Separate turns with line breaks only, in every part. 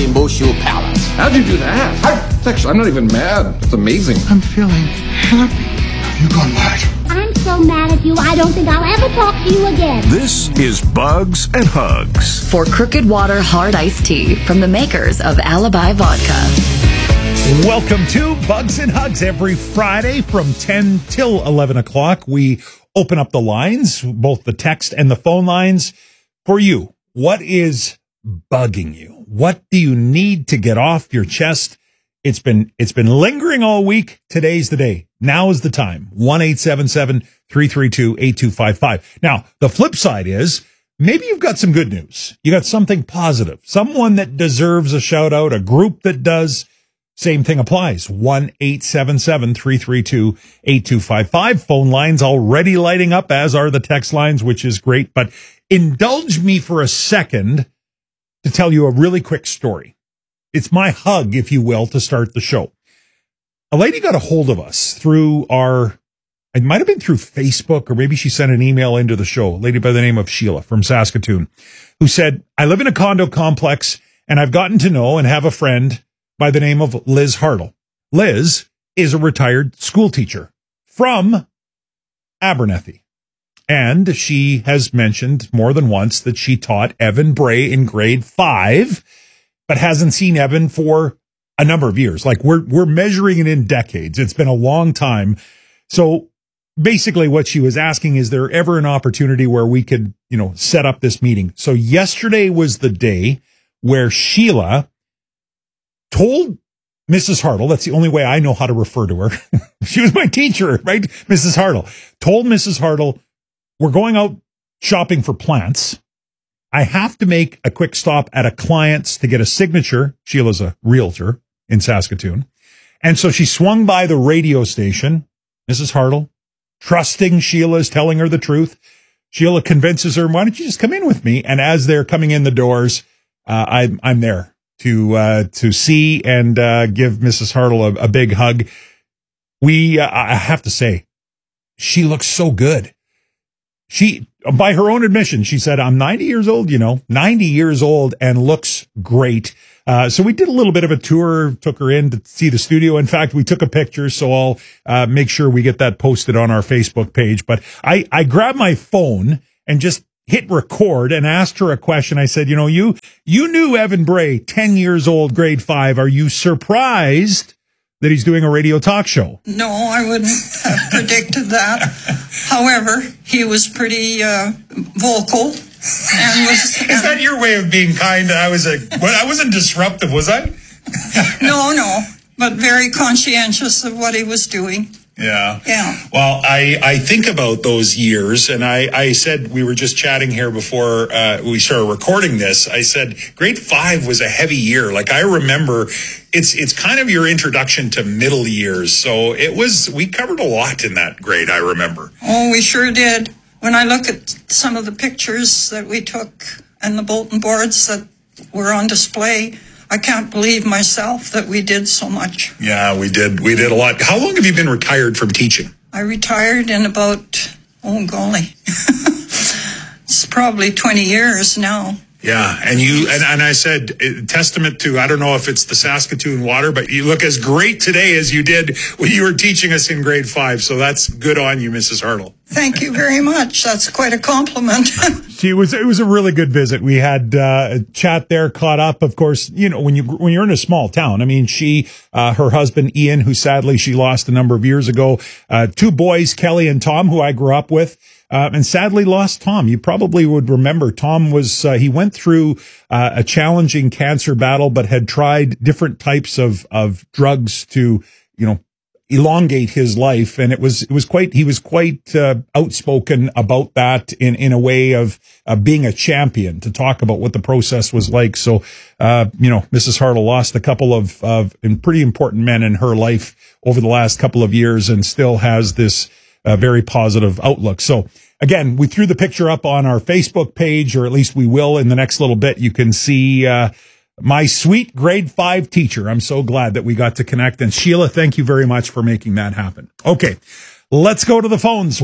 Rainbow Show Palace.
How'd you do that? I'm not even mad. It's amazing.
I'm feeling happy. You gone mad?
I'm so mad at you, I don't think I'll ever talk to you again.
This is Bugs and Hugs.
For Crooked Water Hard Iced Tea from the makers of Alibi Vodka.
Welcome to Bugs and Hugs. Every Friday from 10 till 11 o'clock, we open up the lines, both the text and the phone lines, for you. What is bugging you? What do you need to get off your chest? It's been lingering all week. Today's the day. Now is the time. 1-877-332-8255. Now, the flip side is maybe you've got some good news. You got something positive, someone that deserves a shout out, a group that does. Same thing applies. 1-877-332-8255. Phone lines already lighting up, as are the text lines, which is great. But indulge me for a second to tell you a really quick story. It's my hug, if you will, to start the show. A lady got a hold of us through it might have been through Facebook, or maybe she sent an email into the show, a lady by the name of Sheila from Saskatoon, who said, I live in a condo complex, and I've gotten to know and have a friend by the name of Liz Hartle. Liz is a retired school teacher from Abernethy. And she has mentioned more than once that she taught Evan Bray in grade 5, but hasn't seen Evan for a number of years. Like we're measuring it in decades. It's been a long time. So basically what she was asking, is there ever an opportunity where we could, set up this meeting? So yesterday was the day where Sheila told Mrs. Hartle, that's the only way I know how to refer to her. She was my teacher, right? Mrs. Hartle told Mrs. Hartle, we're going out shopping for plants. I have to make a quick stop at a client's to get a signature. Sheila's a realtor in Saskatoon. And so she swung by the radio station, Mrs. Hartle, trusting Sheila's telling her the truth. Sheila convinces her, why don't you just come in with me? And as they're coming in the doors, I'm there to see and give Mrs. Hartle a big hug. I have to say, she looks so good. She, by her own admission, she said, I'm 90 years old, 90 years old and looks great. So we did a little bit of a tour, took her in to see the studio. In fact, we took a picture, so I'll make sure we get that posted on our Facebook page. But I grabbed my phone and just hit record and asked her a question. I said, you knew Evan Bray, 10 years old, grade 5. Are you surprised that he's doing a radio talk show?
No, I wouldn't have predicted that. However, he was pretty vocal. And
Is that your way of being kind? I wasn't disruptive, was I?
No, but very conscientious of what he was doing.
Yeah.
Well,
I think about those years, and I said, we were just chatting here before we started recording this. I said, grade 5 was a heavy year. Like, I remember it's kind of your introduction to middle years. So we covered a lot in that grade, I remember.
Oh, we sure did. When I look at some of the pictures that we took and the bulletin boards that were on display, I can't believe myself that we did so much.
Yeah, we did. We did a lot. How long have you been retired from teaching?
I retired in about, it's probably 20 years now.
Yeah, and I said, testament to, I don't know if it's the Saskatoon water, but you look as great today as you did when you were teaching us in grade 5. So that's good on you, Mrs. Hartle.
Thank you very much. That's quite a compliment.
It was a really good visit. We had a chat there, caught up. Of course, when you're in a small town. I mean, her husband Ian, who sadly she lost a number of years ago, 2 boys, Kelly and Tom, who I grew up with. And sadly lost Tom. You probably would remember Tom he went through a challenging cancer battle, but had tried different types of drugs to, elongate his life. And he was quite outspoken about that in a way of being a champion, to talk about what the process was like. So, Mrs. Hartle lost a couple of pretty important men in her life over the last couple of years, and still has this very positive outlook. So again, we threw the picture up on our Facebook page, or at least we will in the next little bit. You can see my sweet grade 5 teacher. I'm so glad that we got to connect. And Sheila, thank you very much for making that happen. Okay, let's go to the phones.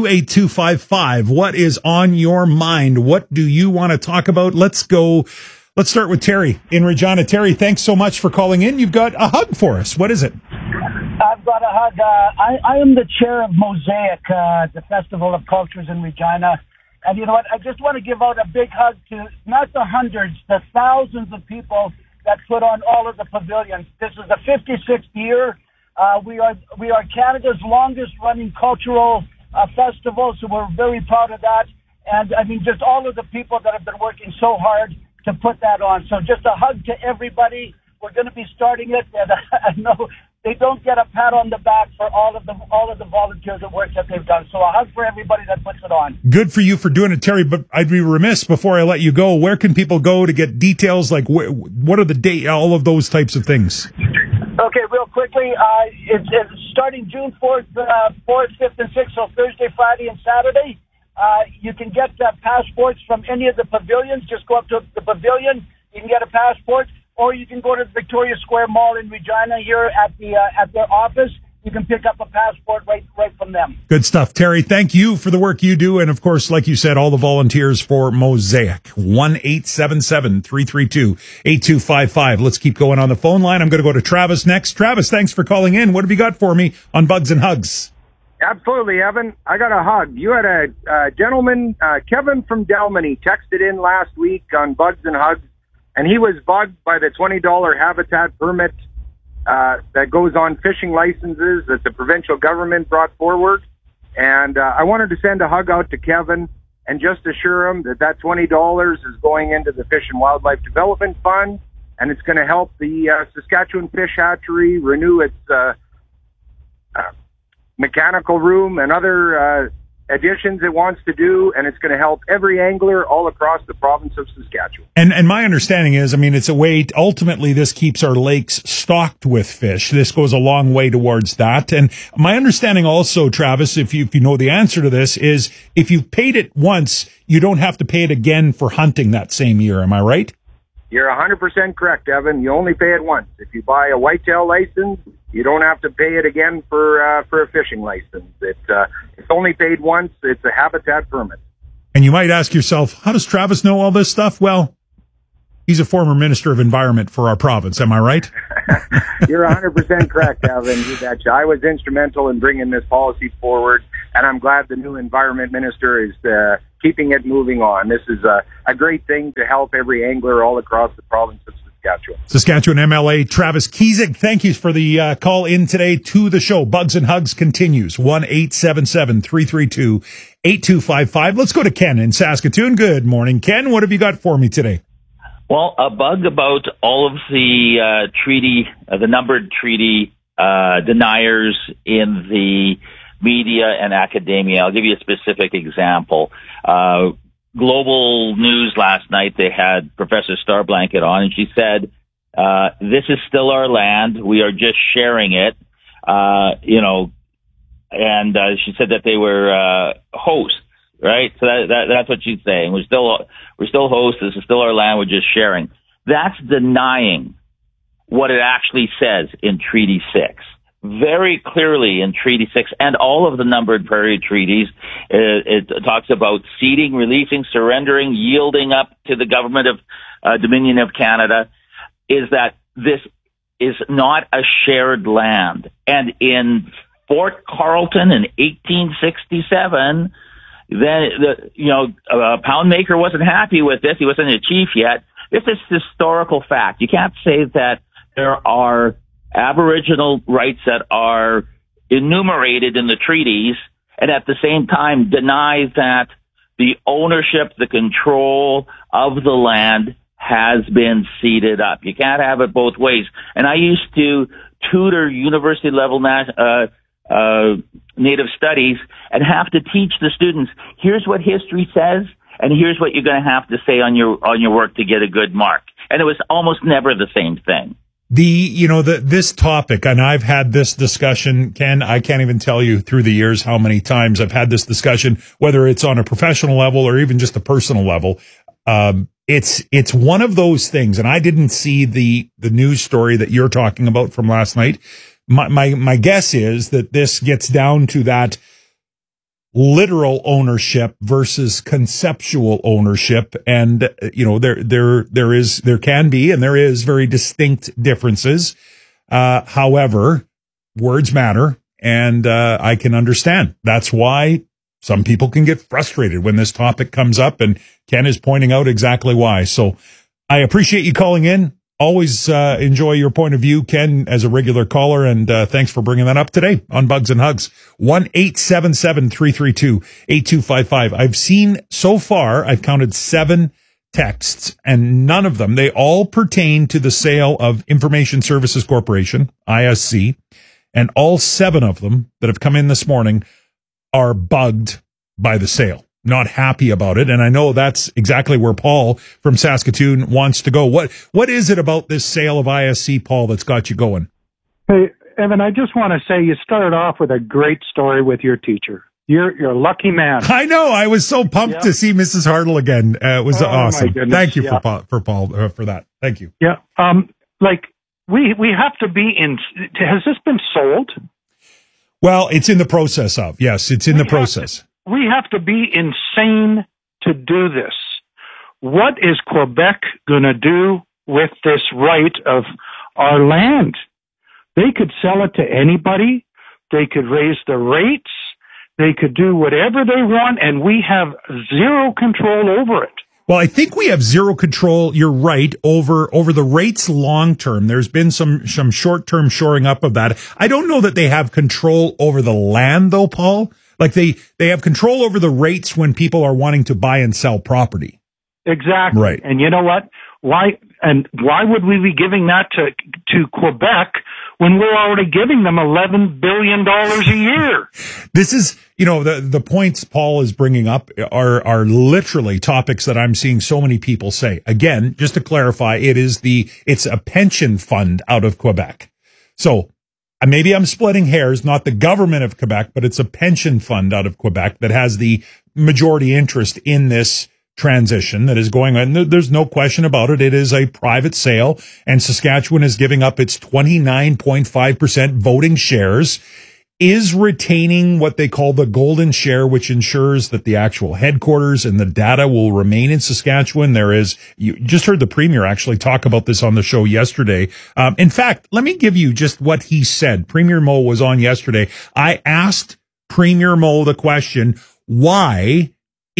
1-877-332-8255. What is on your mind? What do you want to talk about? Let's go Let's start with Terry in Regina. Terry, thanks so much for calling in. You've got a hug for us. What is it?
I've got a hug. I am the chair of Mosaic, the Festival of Cultures in Regina. And you know what? I just want to give out a big hug to not the hundreds, the thousands of people that put on all of the pavilions. This is the 56th year. We are Canada's longest running cultural festival, so we're very proud of that. And I mean, just all of the people that have been working so hard to put that on. So just a hug to everybody. We're going to be starting it, and I know they don't get a pat on the back for all of the volunteers and work that they've done. So a hug for everybody that puts it on. Good for you for doing it, Terry. But I'd be remiss before I let you go. Where can people go to get details? Like what are the date? All of those types of things. Okay, real quickly, it's starting June 4th, 5th, and 6th, so Thursday, Friday, and Saturday. You can get passports from any of the pavilions. Just go up to the pavilion. You can get a passport, or you can go to the Victoria Square Mall in Regina here at their office. You can pick up a passport right from them. Good stuff. Terry, thank you for the work you do. And, of course, like you said, all the volunteers for Mosaic. 1-877-332-8255. Let's keep going on the phone line. I'm going to go to Travis next. Travis, thanks for calling in. What have you got for me on Bugs and Hugs?
Absolutely, Evan. I got a hug. You had a gentleman, Kevin from Dalmany, texted in last week on Bugs and Hugs, and he was bugged by the $20 habitat permit that goes on fishing licenses that the provincial government brought forward. And I wanted to send a hug out to Kevin and just assure him that $20 is going into the Fish and Wildlife Development Fund, and it's going to help the Saskatchewan Fish Hatchery renew its mechanical room and other additions it wants to do, and it's going to help every angler all across the province of Saskatchewan. And my understanding is, I mean, it's a way, ultimately, this keeps our lakes stocked with fish. This goes a long way towards that. And my understanding also, Travis, if you know the answer to this, is if you've paid it once, you don't have to pay it again for hunting that same year. Am I right? You're 100% correct, Evan. You only pay it once. If you buy a whitetail license, you don't have to pay it again for a fishing license. It's only paid once. It's a habitat permit. And you might ask yourself, how does Travis know all this stuff? Well, he's a former Minister of Environment for our province. Am I right? You're 100% correct, Evan. You betcha. I was instrumental in bringing this policy forward, and I'm glad the new Environment Minister is keeping it moving on. This is a great thing to help every angler all across the province of Saskatchewan. Saskatchewan MLA Travis Kiesig, thank you for the call in today to the show. Bugs and Hugs continues. 1-877-332-8255. Let's go to Ken in Saskatoon. Good morning, Ken. What have you got for me today?
Well, a bug about all of the the numbered treaty deniers in the media and academia. I'll give you a specific example. Global News last night, they had Professor Starblanket on, and she said, this is still our land. We are just sharing it, and she said that they were hosts, right? So that's what she's saying. We're still hosts. This is still our land. We're just sharing. That's denying what it actually says in Treaty 6. Very clearly in Treaty 6 and all of the numbered prairie treaties, it talks about ceding, releasing, surrendering, yielding up to the government of Dominion of Canada, is that this is not a shared land. And in Fort Carlton in 1867, then Poundmaker wasn't happy with this. He wasn't a chief yet. This is historical fact. You can't say that there are Aboriginal rights that are enumerated in the treaties and at the same time deny that the ownership, the control of the land has been ceded up. You can't have it both ways. And I used to tutor university level Native studies and have to teach the students, here's what history says and here's what you're going to have to say on your work to get a good mark. And it was almost never the same thing. This topic, and I've had this discussion, Ken, I can't even tell you through the years how many times I've had this discussion, whether it's on a professional level or even just a personal level. It's one of those things, and I didn't see the news story that you're talking about from last night. My guess is that this gets down to that
literal ownership versus conceptual ownership. And, there can be, and there is very distinct differences. However, words matter, and I can understand. That's why some people can get frustrated when this topic comes up, and Ken is pointing out exactly why. So I appreciate you calling in. Always enjoy your point of view, Ken, as a regular caller, and thanks for bringing that up today on Bugs and Hugs. 1-877-332-8255. I've seen so far, I've counted 7 texts, and none of them, they all pertain to the sale of Information Services Corporation, ISC, and all 7 of them that have come in this morning are bugged by the sale. Not happy about it, and I know that's exactly where Paul from Saskatoon wants to go. What is it about this sale of ISC, Paul, that's got you going?
Hey, Evan, I just want to say you started off with a great story with your teacher. You're a lucky man.
I know. I was so pumped to see Mrs. Hartle again. It was awesome. Thank you for Paul for that. Thank you.
Yeah. We have to be in. Has this been sold?
Well, it's in the process of. Yes, it's in the process.
We have to be insane to do this. What is Quebec going to do with this right of our land? They could sell it to anybody. They could raise the rates. They could do whatever they want, and we have zero control over it.
Well, I think we have zero control. You're right over the rates long term. There's been some short term shoring up of that. I don't know that they have control over the land, though, Paul. Like they have control over the rates when people are wanting to buy and sell property.
Exactly.
Right.
And you know what? Why would we be giving that to Quebec when we're already giving them $11 billion a year? This is,
the points Paul is bringing up are literally topics that I'm seeing so many people say. Again, just to clarify, it's a pension fund out of Quebec. So maybe I'm splitting hairs, not the government of Quebec, but it's a pension fund out of Quebec that has the majority interest in this transition that is going on. There's no question about it. It is a private sale, and Saskatchewan is giving up its 29.5% voting shares, is retaining what they call the golden share, which ensures that the actual headquarters and the data will remain in Saskatchewan. You just heard the Premier actually talk about this on the show yesterday. In fact, let me give you just what he said. Premier Moe was on yesterday. I asked Premier Moe the question, why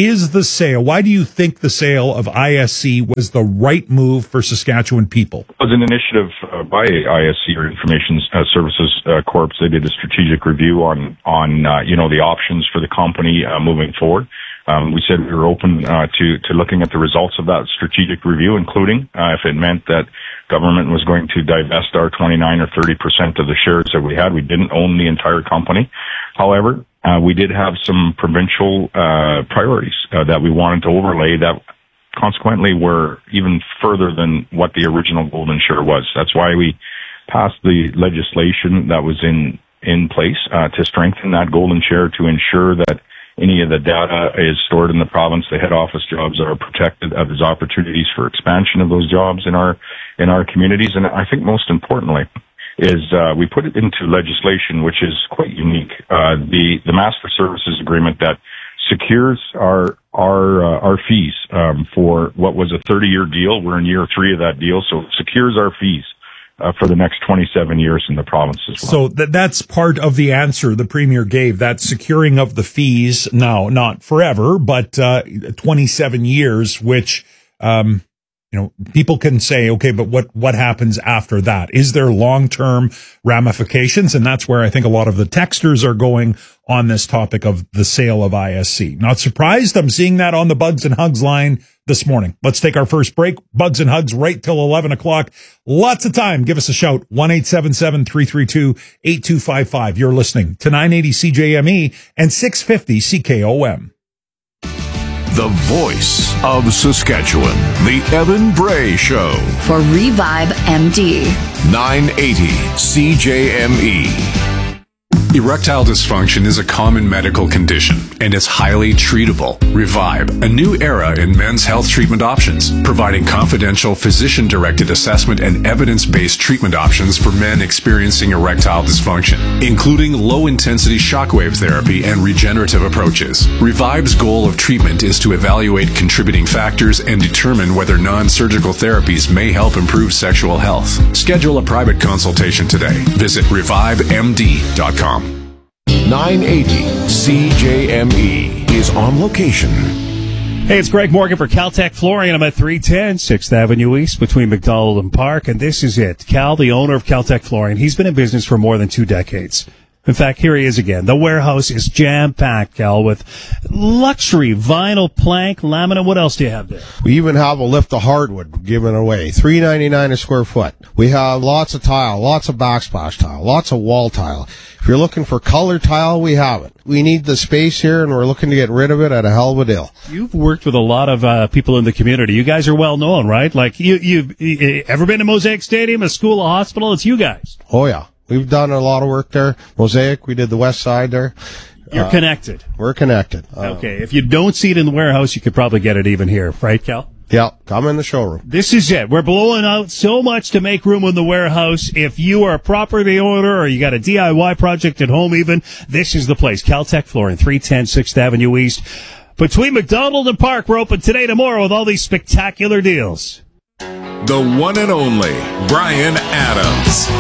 do you think the sale of ISC was the right move for Saskatchewan people?
It was an initiative by ISC, or Information Services Corp. They did a strategic review on the options for the company moving forward. We said we were open to looking at the results of that strategic review, including if it meant that government was going to divest our 29 or 30% of the shares that we had. We didn't own the entire company. However, we did have some provincial priorities that we wanted to overlay that consequently were even further than what the original golden share was. That's why we passed the legislation that was in place to strengthen that golden share, to ensure that any of the data is stored in the province. The head office jobs are protected. There's opportunities for expansion of those jobs in our communities. And I think most importantly is we put it into legislation, which is quite unique. The Master Services Agreement that secures our fees for what was a 30-year deal. We're in year 3 of that deal, so it secures our fees for the next 27 years in the province as well.
So that's part of the answer the Premier gave, that securing of the fees, now not forever, but 27 years, which people can say, okay, but what happens after that? Is there long-term ramifications? And that's where I think a lot of the texters are going on this topic of the sale of ISC. Not surprised. I'm seeing that on the Bugs and Hugs line this morning. Let's take our first break. Bugs and Hugs right till 11 o'clock. Lots of time. Give us a shout. 1-877-332-8255. You're listening to 980 CJME and 650 CKOM.
The voice of Saskatchewan, The Evan Bray Show.
For Revive MD.
980 CJME.
Erectile dysfunction is a common medical condition, and it's highly treatable. Revive, a new era in men's health treatment options, providing confidential physician-directed assessment and evidence-based treatment options for men experiencing erectile dysfunction, including low-intensity shockwave therapy and regenerative approaches. Revive's goal of treatment is to evaluate contributing factors and determine whether non-surgical therapies may help improve sexual health. Schedule a private consultation today. Visit revivemd.com.
980 CJME is on location.
Hey, it's Greg Morgan for Caltech Flooring. I'm at 310 6th Avenue East between McDonald and Park, and this is it. Cal, the owner of Caltech Flooring, he's been in business for more than 2 decades. In fact, here he is again. The warehouse is jam-packed, Cal, with luxury vinyl, plank, laminate. What else do you have there?
We even have a lift of hardwood given away, $3.99 a square foot. We have lots of tile, lots of backsplash tile, lots of wall tile. If you're looking for colored tile, we have it. We need the space here, and we're looking to get rid of it at a hell of a deal.
You've worked with a lot of people in the community. You guys are well known, right? Like, you've ever been to Mosaic Stadium, a school, a hospital? It's you guys.
Oh, yeah. We've done a lot of work there. Mosaic, we did the west side there.
You're connected.
We're connected.
Okay. If you don't see it in the warehouse, you could probably get it even here. Right, Cal?
Yeah. Come in the showroom.
This is it. We're blowing out so much to make room in the warehouse. If you are a property owner or you got a DIY project at home even, this is the place. Caltech Flooring, 310 6th Avenue East. Between McDonald and Park, we're open today, tomorrow with all these spectacular deals.
The one and only Bryan Adams.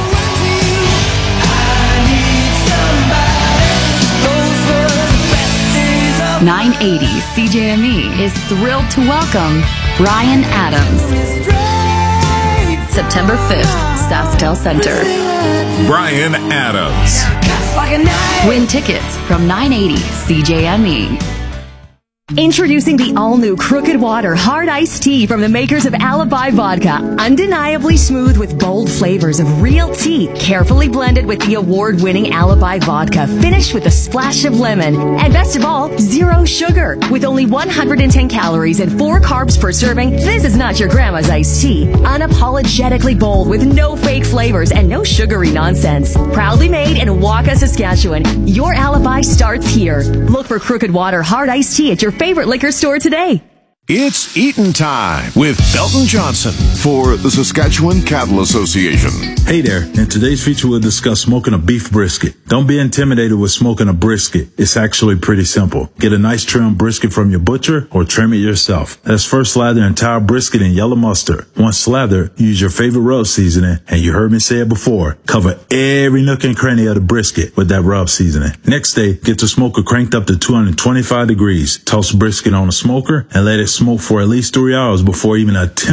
980 CJME is thrilled to welcome Bryan Adams. September 5th, SaskTel Center.
Bryan Adams.
Win tickets from 980 CJME. Introducing the all-new Crooked Water Hard Iced Tea from the makers of Alibi Vodka. Undeniably smooth with bold flavors of real tea, carefully blended with the award-winning Alibi Vodka, finished with a splash of lemon. And best of all, 0 sugar. With only 110 calories and 4 carbs per serving, this is not your grandma's iced tea. Unapologetically bold with no fake flavors and no sugary nonsense. Proudly made in Waka, Saskatchewan. Your alibi starts here. Look for Crooked Water Hard Iced Tea at your favorite liquor store today.
It's eatin' time with Belton Johnson for the Saskatchewan Cattle Association.
Hey there. In today's feature, we'll discuss smoking a beef brisket. Don't be intimidated with smoking a brisket. It's actually pretty simple. Get a nice trim brisket from your butcher or trim it yourself. Let's first slather the entire brisket in yellow mustard. Once slathered, use your favorite rub seasoning, and you heard me say it before, cover every nook and cranny of the brisket with that rub seasoning. Next day, get the smoker cranked up to 225 degrees. Toss the brisket on a smoker and let it smoke for at least 3 hours before even attempting